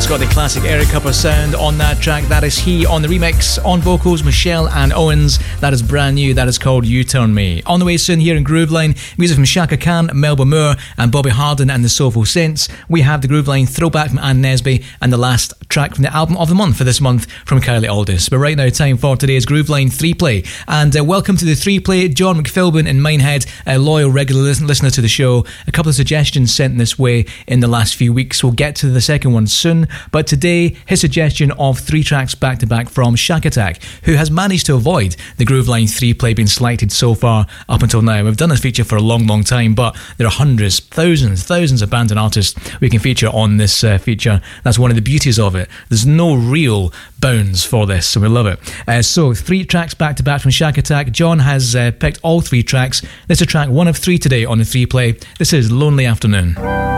That's got the classic Eric Cupper sound on that track. That is he on the remix. On vocals, Michelle and Owens. That is brand new. That is called You Turn Me. On the way soon here in Grooveline, music from Shaka Khan, Melba Moore and Bobby Hardin and the Soulful Saints. We have the Grooveline throwback from Ann Nesby and the last track from the album of the month for this month from Kylie Aldis. But right now, time for today's Grooveline 3-Play. And welcome to the 3-Play. John McPhilbin in Minehead, a loyal regular listener to the show. A couple of suggestions sent this way in the last few weeks. We'll get to the second one soon. But today, his suggestion of 3 tracks back-to-back from Shack Attack, who has managed to avoid the Grooveline 3-Play being selected so far up until now. We've done this feature for a long, long time, but there are hundreds, thousands of bands and artists we can feature on this feature. That's one of the beauties of it. There's no real bounds for this, so we love it. So 3 tracks back-to-back from Shack Attack. John has picked all 3 tracks. This is track 1 of 3 today on the 3-Play. This is Lonely Afternoon.